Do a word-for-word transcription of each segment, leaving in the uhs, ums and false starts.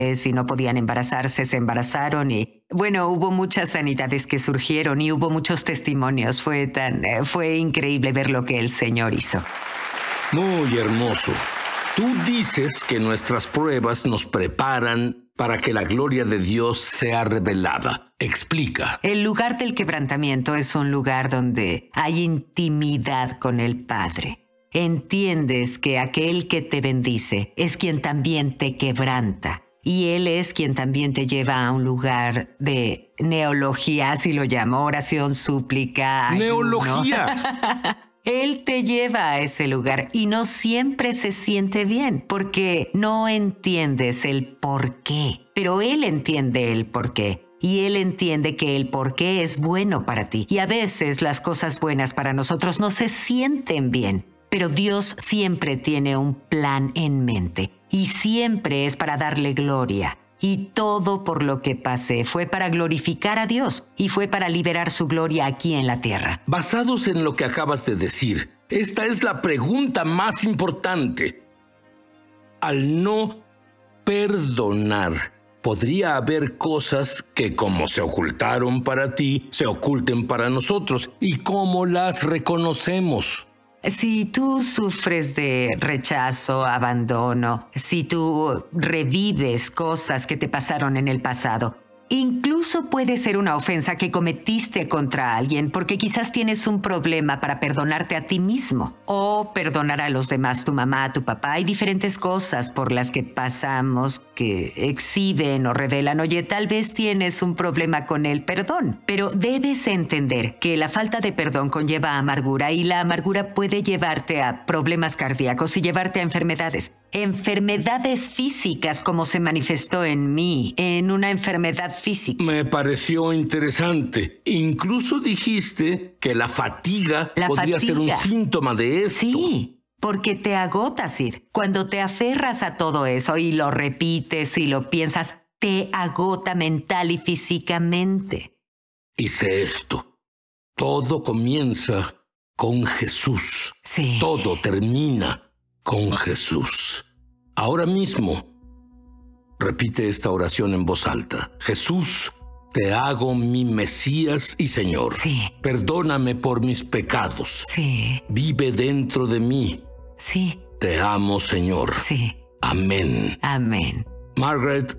si no podían embarazarse, se embarazaron y, bueno, hubo muchas sanidades que surgieron y hubo muchos testimonios. Fue tan, eh, fue increíble ver lo que el Señor hizo. Muy hermoso. Tú dices que nuestras pruebas nos preparan para que la gloria de Dios sea revelada. Explica. El lugar del quebrantamiento es un lugar donde hay intimidad con el Padre. Entiendes que aquel que te bendice es quien también te quebranta. Y Él es quien también te lleva a un lugar de neología, así lo llamo, oración, súplica. ¿Neología? Él te lleva a ese lugar y no siempre se siente bien porque no entiendes el por qué. Pero Él entiende el por qué. Y Él entiende que el por qué es bueno para ti. Y a veces las cosas buenas para nosotros no se sienten bien. Pero Dios siempre tiene un plan en mente. Y siempre es para darle gloria. Y todo por lo que pasé fue para glorificar a Dios y fue para liberar su gloria aquí en la tierra. Basados en lo que acabas de decir, esta es la pregunta más importante. Al no perdonar, podría haber cosas que, como se ocultaron para ti, se oculten para nosotros. ¿Y cómo las reconocemos? Si tú sufres de rechazo, abandono, si tú revives cosas que te pasaron en el pasado, incluso puede ser una ofensa que cometiste contra alguien porque quizás tienes un problema para perdonarte a ti mismo o perdonar a los demás, tu mamá, tu papá. Hay diferentes cosas por las que pasamos que exhiben o revelan. Oye, tal vez tienes un problema con el perdón, pero debes entender que la falta de perdón conlleva amargura y la amargura puede llevarte a problemas cardíacos y llevarte a enfermedades. Enfermedades físicas como se manifestó en mí, en una enfermedad física. Me pareció interesante. Incluso dijiste que la fatiga la podría fatiga. ser un síntoma de esto. Sí, porque te agotas, Sid. Cuando te aferras a todo eso y lo repites y lo piensas, te agota mental y físicamente. Hice esto. Todo comienza con Jesús. Sí. Todo termina con Jesús. Ahora mismo, repite esta oración en voz alta. Jesús, te hago mi Mesías y Señor. Sí. Perdóname por mis pecados. Sí. Vive dentro de mí. Sí. Te amo, Señor. Sí. Amén. Amén. Margaret,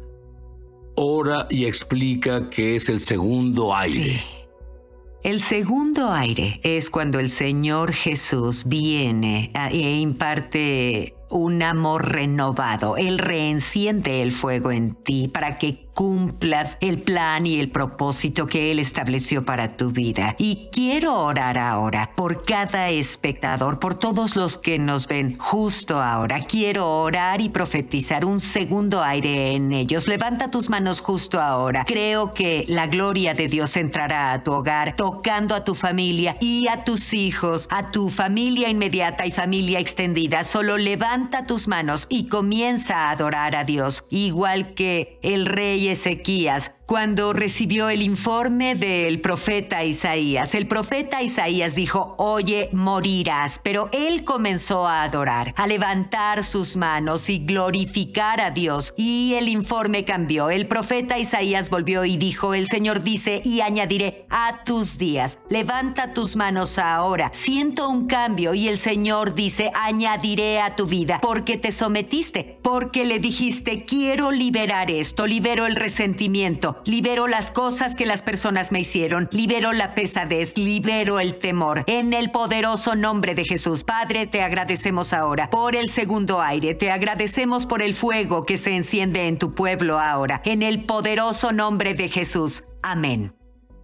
ora y explica qué es el segundo aire. Sí. El segundo aire es cuando el Señor Jesús viene e imparte un amor renovado. Él reenciende el fuego en ti para que cumplas el plan y el propósito que Él estableció para tu vida. Y quiero orar ahora por cada espectador, por todos los que nos ven justo ahora. Quiero orar y profetizar un segundo aire en ellos. Levanta tus manos justo ahora. Creo que la gloria de Dios entrará a tu hogar, tocando a tu familia y a tus hijos, a tu familia inmediata y familia extendida. Solo levanta tus manos y comienza a adorar a Dios, igual que el rey Ezequías cuando recibió el informe del profeta Isaías. El profeta Isaías dijo, oye, morirás. Pero él comenzó a adorar, a levantar sus manos y glorificar a Dios. Y el informe cambió. El profeta Isaías volvió y dijo, el Señor dice, y añadiré a tus días. Levanta tus manos ahora. Siento un cambio. Y el Señor dice, añadiré a tu vida, porque te sometiste, porque le dijiste, quiero liberar esto, libero el resentimiento, libero las cosas que las personas me hicieron, libero la pesadez, libero el temor. En el poderoso nombre de Jesús. Padre, te agradecemos ahora por el segundo aire. Te agradecemos por el fuego que se enciende en tu pueblo ahora. En el poderoso nombre de Jesús. Amén.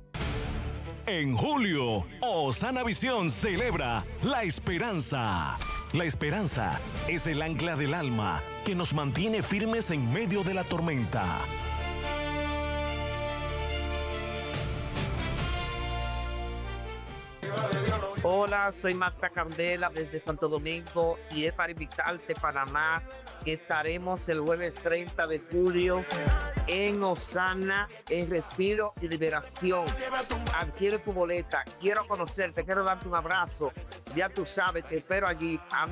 En julio, Osana Visión celebra la esperanza. La esperanza es el ancla del alma que nos mantiene firmes en medio de la tormenta. Hola, soy Marta Candela desde Santo Domingo y es para invitarte a Panamá, que estaremos el jueves treinta de julio en Osana, en Respiro y Liberación. Adquiere tu boleta, quiero conocerte, quiero darte un abrazo. Ya tú sabes, te espero allí.